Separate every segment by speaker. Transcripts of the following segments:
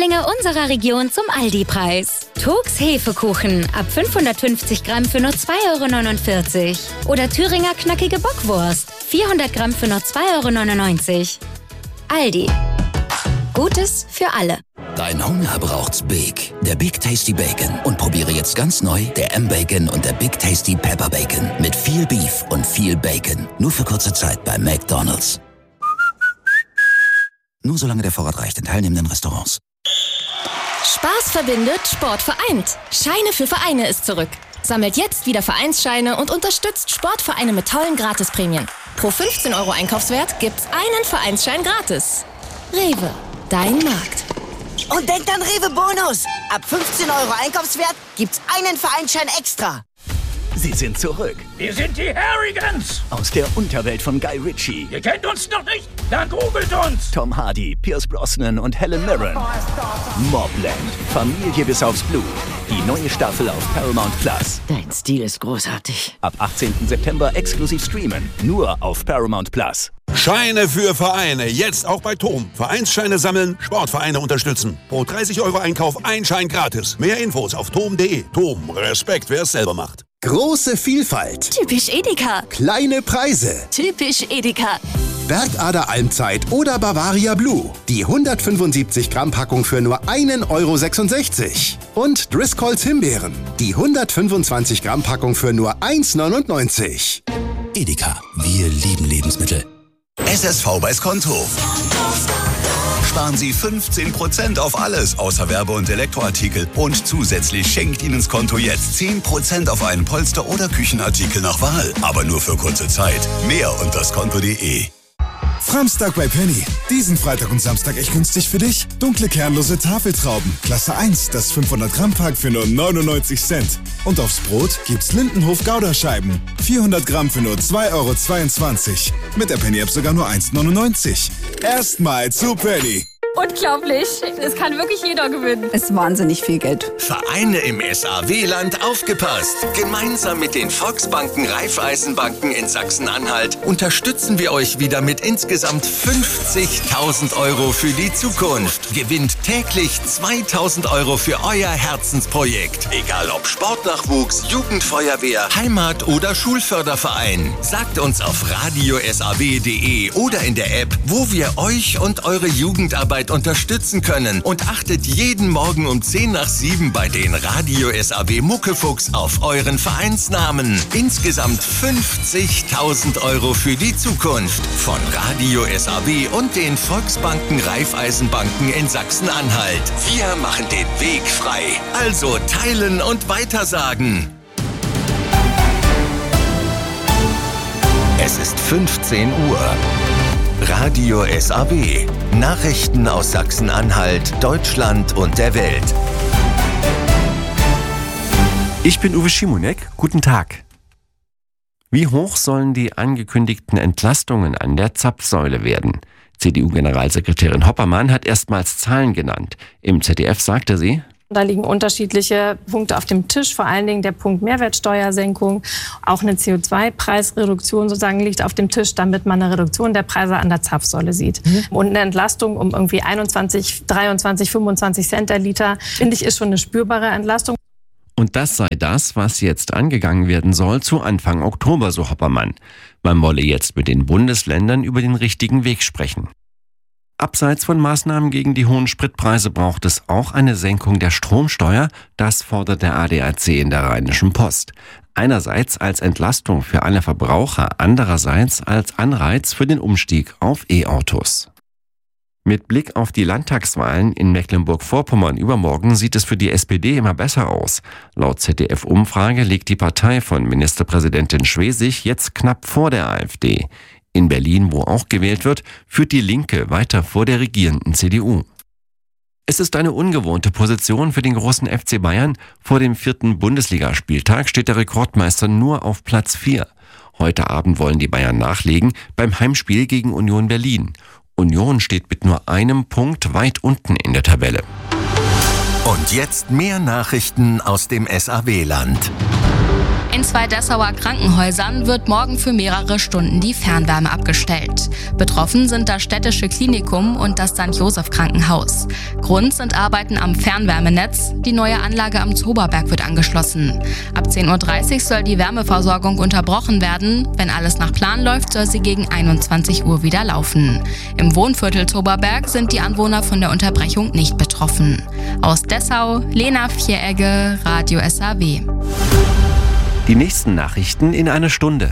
Speaker 1: Lieblinge unserer Region zum Aldi-Preis. Turks Hefekuchen ab 550 Gramm für nur 2,49 €. Oder Thüringer knackige Bockwurst, 400 Gramm für nur 2,99 €. Aldi. Gutes für alle.
Speaker 2: Dein Hunger braucht's Big. Der Big Tasty Bacon. Und probiere jetzt ganz neu der M-Bacon und der Big Tasty Pepper Bacon. Mit viel Beef und viel Bacon. Nur für kurze Zeit bei McDonald's. Nur solange der Vorrat reicht in teilnehmenden Restaurants.
Speaker 3: Spaß verbindet, Sport vereint. Scheine für Vereine ist zurück. Sammelt jetzt wieder Vereinsscheine und unterstützt Sportvereine mit tollen Gratisprämien. Pro 15 € Einkaufswert gibt's einen Vereinsschein gratis. Rewe, dein Markt.
Speaker 4: Und denkt an Rewe Bonus. Ab 15 € Einkaufswert gibt's einen Vereinsschein extra.
Speaker 5: Sie sind zurück.
Speaker 6: Wir sind die Harrigans.
Speaker 5: Aus der Unterwelt von Guy Ritchie.
Speaker 6: Ihr kennt uns noch nicht? Dann googelt uns.
Speaker 5: Tom Hardy, Pierce Brosnan und Helen Mirren. Mobland. Familie bis aufs Blut. Die neue Staffel auf Paramount Plus.
Speaker 4: Dein Stil ist großartig.
Speaker 5: Ab 18. September exklusiv streamen. Nur auf Paramount Plus.
Speaker 7: Scheine für Vereine. Jetzt auch bei TOM. Vereinsscheine sammeln, Sportvereine unterstützen. Pro 30 € Einkauf ein Schein gratis. Mehr Infos auf tom.de. TOM. Respekt, wer es selber macht.
Speaker 8: Große Vielfalt.
Speaker 3: Typisch Edeka.
Speaker 8: Kleine Preise.
Speaker 3: Typisch Edeka.
Speaker 8: Bergader Almzeit oder Bavaria Blue. Die 175 Gramm Packung für nur 1,66 €. Und Driscolls Himbeeren. Die 125 Gramm Packung für nur 1,99 €.
Speaker 2: Edeka. Wir lieben Lebensmittel.
Speaker 9: SSV bei Skonto. Sparen Sie 15% auf alles außer Werbe- und Elektroartikel. Und zusätzlich schenkt Ihnen Skonto jetzt 10% auf einen Polster- oder Küchenartikel nach Wahl. Aber nur für kurze Zeit. Mehr unter skonto.de.
Speaker 10: Framstag bei Penny. Diesen Freitag und Samstag echt günstig für dich. Dunkle kernlose Tafeltrauben. Klasse 1, das 500 Gramm Pack für nur 99 Cent. Und aufs Brot gibt's Lindenhof Gouda-Scheiben. 400 Gramm für nur 2,22 €. Mit der Penny-App sogar nur 1,99 €. Erstmal zu Penny.
Speaker 11: Unglaublich. Es kann wirklich jeder gewinnen.
Speaker 12: Ist wahnsinnig viel Geld.
Speaker 13: Vereine im SAW-Land aufgepasst. Gemeinsam mit den Volksbanken Raiffeisenbanken in Sachsen-Anhalt unterstützen wir euch wieder mit insgesamt 50.000 € für die Zukunft. Gewinnt täglich 2.000 € für euer Herzensprojekt. Egal ob Sportnachwuchs, Jugendfeuerwehr, Heimat- oder Schulförderverein. Sagt uns auf radiosaw.de oder in der App, wo wir euch und eure Jugendarbeit unterstützen können, und achtet jeden Morgen um 10 nach 7 bei den Radio SAW Muckefuchs auf euren Vereinsnamen. Insgesamt 50.000 € für die Zukunft von Radio SAW und den Volksbanken Raiffeisenbanken in Sachsen-Anhalt. Wir machen den Weg frei. Also teilen und weitersagen. Es ist 15 Uhr. Radio SAW. Nachrichten aus Sachsen-Anhalt, Deutschland und der Welt.
Speaker 14: Ich bin Uwe Schimonek. Guten Tag. Wie hoch sollen die angekündigten Entlastungen an der Zapfsäule werden? CDU-Generalsekretärin Hoppermann hat erstmals Zahlen genannt. Im ZDF sagte sie:
Speaker 15: Da liegen unterschiedliche Punkte auf dem Tisch, vor allen Dingen der Punkt Mehrwertsteuersenkung. Auch eine CO2-Preisreduktion sozusagen liegt auf dem Tisch, damit man eine Reduktion der Preise an der Zapfsäule sieht. Und eine Entlastung um irgendwie 21, 23, 25 Cent der Liter, finde ich, ist schon eine spürbare Entlastung.
Speaker 14: Und das sei das, was jetzt angegangen werden soll zu Anfang Oktober, so Hoppermann. Man wolle jetzt mit den Bundesländern über den richtigen Weg sprechen. Abseits von Maßnahmen gegen die hohen Spritpreise braucht es auch eine Senkung der Stromsteuer. Das fordert der ADAC in der Rheinischen Post. Einerseits als Entlastung für alle Verbraucher, andererseits als Anreiz für den Umstieg auf E-Autos. Mit Blick auf die Landtagswahlen in Mecklenburg-Vorpommern übermorgen sieht es für die SPD immer besser aus. Laut ZDF-Umfrage liegt die Partei von Ministerpräsidentin Schwesig jetzt knapp vor der AfD. In Berlin, wo auch gewählt wird, führt die Linke weiter vor der regierenden CDU. Es ist eine ungewohnte Position für den großen FC Bayern. Vor dem 4. Bundesligaspieltag steht der Rekordmeister nur auf Platz 4. Heute Abend wollen die Bayern nachlegen beim Heimspiel gegen Union Berlin. Union steht mit nur einem Punkt weit unten in der Tabelle.
Speaker 13: Und jetzt mehr Nachrichten aus dem SAW-Land.
Speaker 12: In 2 Dessauer Krankenhäusern wird morgen für mehrere Stunden die Fernwärme abgestellt. Betroffen sind das Städtische Klinikum und das St. Joseph Krankenhaus. Grund sind Arbeiten am Fernwärmenetz. Die neue Anlage am Zoberberg wird angeschlossen. Ab 10:30 Uhr soll die Wärmeversorgung unterbrochen werden. Wenn alles nach Plan läuft, soll sie gegen 21 Uhr wieder laufen. Im Wohnviertel Zoberberg sind die Anwohner von der Unterbrechung nicht betroffen. Aus Dessau, Lena Vieregge, Radio SAW.
Speaker 14: Die nächsten Nachrichten in einer Stunde.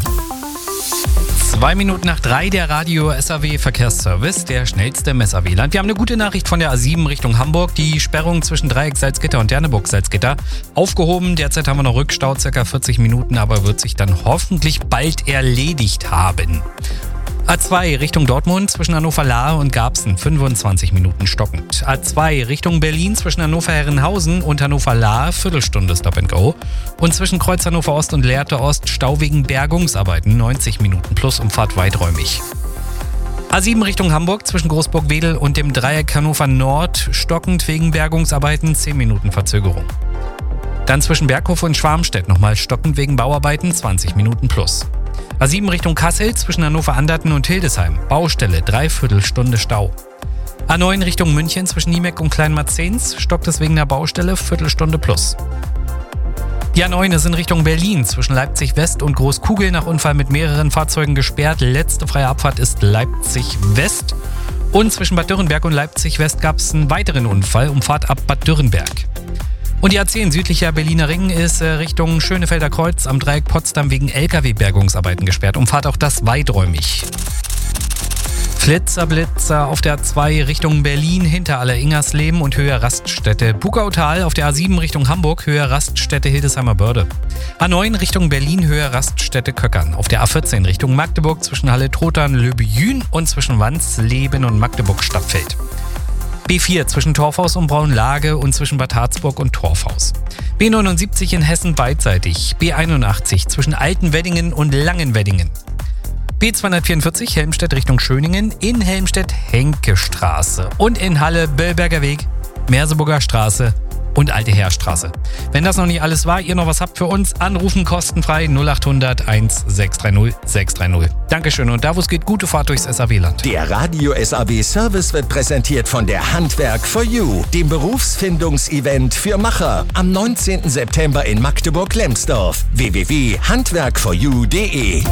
Speaker 16: 2 Minuten nach 3 der Radio SAW Verkehrsservice, der schnellste im SAW-Land. Wir haben eine gute Nachricht von der A7 Richtung Hamburg. Die Sperrung zwischen Dreieck Salzgitter und Derneburg Salzgitter aufgehoben. Derzeit haben wir noch Rückstau, ca. 40 Minuten, aber wird sich dann hoffentlich bald erledigt haben. A2 Richtung Dortmund zwischen Hannover-Lahr und Garbsen 25 Minuten stockend. A2 Richtung Berlin zwischen Hannover-Herrenhausen und Hannover-Lahr Viertelstunde Stop and Go. Und zwischen Kreuz Hannover-Ost und Lehrte Ost Stau wegen Bergungsarbeiten 90 Minuten plus und Fahrt weiträumig. A7 Richtung Hamburg zwischen Großburg-Wedel und dem Dreieck Hannover-Nord stockend wegen Bergungsarbeiten 10 Minuten Verzögerung. Dann zwischen Berghof und Schwarmstedt nochmal stockend wegen Bauarbeiten 20 Minuten plus. A7 Richtung Kassel zwischen Hannover-Anderten und Hildesheim. Baustelle, 3/4 Stunde Stau. A9 Richtung München zwischen Niemeck und Kleinmarzens. Stockt es wegen der Baustelle, Viertelstunde plus. Die A9 ist in Richtung Berlin zwischen Leipzig West und Großkugel nach Unfall mit mehreren Fahrzeugen gesperrt. Letzte freie Abfahrt ist Leipzig West. Und zwischen Bad Dürrenberg und Leipzig West gab es einen weiteren Unfall. Umfahrt ab Bad Dürrenberg. Und die A10 südlicher Berliner Ring ist Richtung Schönefelder Kreuz am Dreieck Potsdam wegen LKW-Bergungsarbeiten gesperrt. Umfahrt auch das weiträumig. Flitzerblitzer auf der A2 Richtung Berlin hinter Aller-Ingersleben und Höhe Raststätte. Bugautal auf der A7 Richtung Hamburg, Höhe Raststätte Hildesheimer Börde. A9 Richtung Berlin, Höhe Raststätte Köckern. Auf der A14 Richtung Magdeburg zwischen Halle-Trotern, Löbejün und zwischen Wansleben und Magdeburg-Stadtfeld. B4 zwischen Torfhaus und Braunlage und zwischen Bad Harzburg und Torfhaus. B79 in Hessen beidseitig. B81 zwischen Altenweddingen und Langenweddingen. B244 Helmstedt Richtung Schöningen, in Helmstedt Henkestraße und in Halle Böllberger Weg, Merseburger Straße und Alte Heerstraße. Wenn das noch nicht alles war, ihr noch was habt für uns, anrufen kostenfrei 0800 1630 630. Dankeschön und da wo es geht, gute Fahrt durchs SAW-Land.
Speaker 13: Der Radio SAW Service wird präsentiert von der Handwerk for You, dem Berufsfindungsevent für Macher. Am 19. September in Magdeburg-Lemsdorf. www.handwerkforyou.de.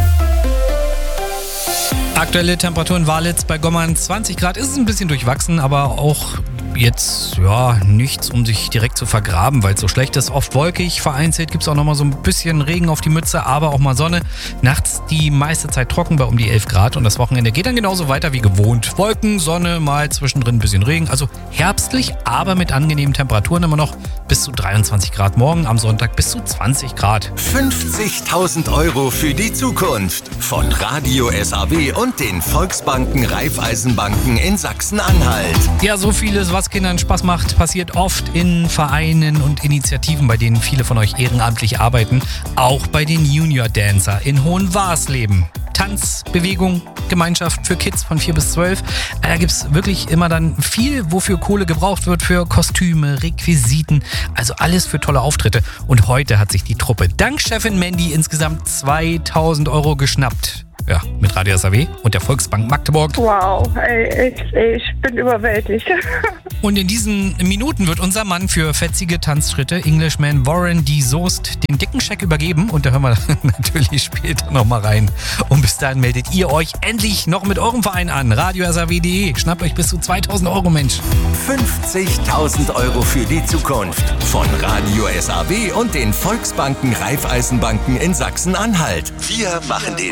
Speaker 16: Aktuelle Temperaturen Walitz bei Gommern 20 Grad. Ist es ein bisschen durchwachsen, aber auch jetzt ja nichts, um sich direkt zu vergraben, weil es so schlecht ist. Oft wolkig, vereinzelt gibt es auch nochmal so ein bisschen Regen auf die Mütze, aber auch mal Sonne. Nachts die meiste Zeit trocken bei um die 11 Grad und das Wochenende geht dann genauso weiter wie gewohnt. Wolken, Sonne, mal zwischendrin ein bisschen Regen. Also herbstlich, aber mit angenehmen Temperaturen immer noch bis zu 23 Grad. Morgen am Sonntag bis zu 20 Grad.
Speaker 13: 50.000 € für die Zukunft von Radio SAW und den Volksbanken Raiffeisenbanken in Sachsen-Anhalt.
Speaker 16: Ja, so vieles, was Kindern Spaß macht, passiert oft in Vereinen und Initiativen, bei denen viele von euch ehrenamtlich arbeiten. Auch bei den Junior Dancer in Hohenwarsleben. Tanz, Bewegung, Gemeinschaft für Kids von 4 bis 12. Da gibt es wirklich immer dann viel, wofür Kohle gebraucht wird, für Kostüme, Requisiten, also alles für tolle Auftritte. Und heute hat sich die Truppe dank Chefin Mandy insgesamt 2.000 € geschnappt. Ja, mit Radio SAW und der Volksbank Magdeburg.
Speaker 17: Wow, ey, ich bin überwältigt.
Speaker 16: Und in diesen Minuten wird unser Mann für fetzige Tanzschritte, Englishman Warren D. Soest, den dicken Scheck übergeben. Und da hören wir natürlich später nochmal rein. Und bis dahin meldet ihr euch endlich noch mit eurem Verein an. Radio-SAW.de. Schnappt euch bis zu 2.000 €, Mensch.
Speaker 13: 50.000 € für die Zukunft von Radio SAW und den Volksbanken Raiffeisenbanken in Sachsen-Anhalt. Wir machen den